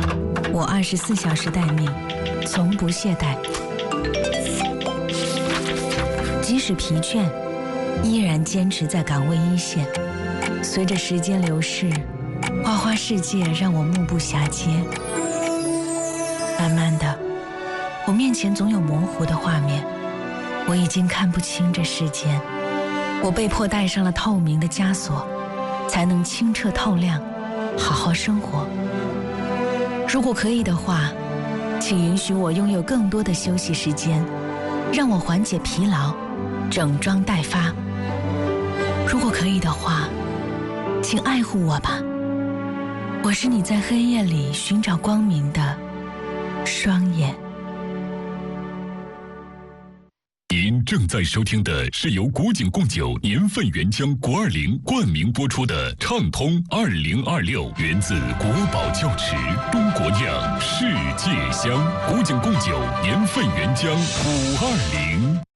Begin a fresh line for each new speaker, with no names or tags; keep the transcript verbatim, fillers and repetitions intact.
我二十四小时待命，从不懈怠。即使疲倦，依然坚持在岗位一线。随着时间流逝，花花世界让我目不暇接。慢慢的，我面前总有模糊的画面，我已经看不清这世间。我被迫戴上了透明的枷锁，才能清澈透亮，好好生活。如果可以的话，请允许我拥有更多的休息时间，让我缓解疲劳，整装待发。如果可以的话，请爱护我吧，我是你在黑夜里寻找光明的双眼。
您正在收听的是由古井贡酒年份原浆国二零冠名播出的畅通二零二六，源自国宝窖池，中国酿，世界香。古井贡酒年份原浆五二零。